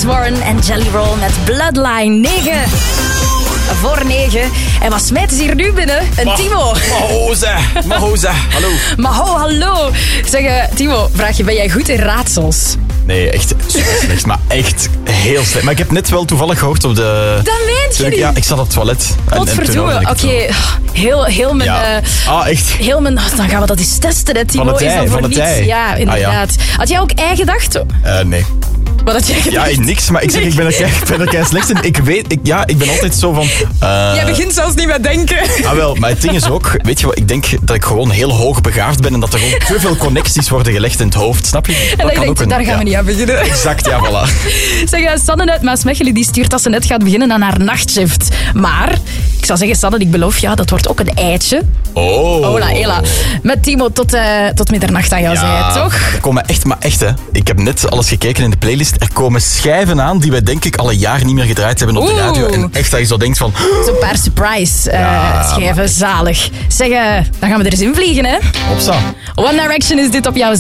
Alex Warren en Jelly Roll met Bloodline. 9 voor 9. En wat smijten ze hier nu binnen? Een Timo. Mahoza, hallo. Maho, hallo. Zeg, Timo, vraag je, ben jij goed in raadsels? Nee, echt super slecht, maar echt heel slecht. Maar ik heb net wel toevallig gehoord op de... Dat meent je niet? Ja, ik zat op het toilet. Godverdomme. Oké, heel mijn... Ja. Echt? Heel mijn... Dan gaan we dat eens testen, hè, Timo. Van het Is ei, dat voor van het niets? ei. Ja, inderdaad. Had jij ook ei gedacht? Nee. Wat had jij gedacht? Ja, niks, maar ik zeg, ik ben er kei slecht in. Ik ben altijd zo van... Jij begint zelfs niet met denken. Wel, maar het ding is ook, weet je wat, ik denk dat ik gewoon heel hoog begaafd ben en dat er gewoon te veel connecties worden gelegd in het hoofd, snap je? En dan denk je, daar gaan we niet aan beginnen. Exact, ja, voilà. Zeg, Sanne uit Maasmechelen die stuurt dat ze net gaat beginnen aan haar nachtshift. Maar, ik zou zeggen, Sanne, ik beloof, ja, dat wordt ook een eitje. Oh. Hola, hela. Met Timo tot middernacht aan jou zei, toch? Er komen echt, hè. Ik heb net alles gekeken in de playlist. Er komen schijven aan die wij denk ik al een jaar niet meer gedraaid hebben op de radio. En echt dat je zo denkt van... Zo'n paar surprise schijven, zalig. Zeg, dan gaan we er eens in vliegen, hè? Hopsa. One Direction is dit op jouw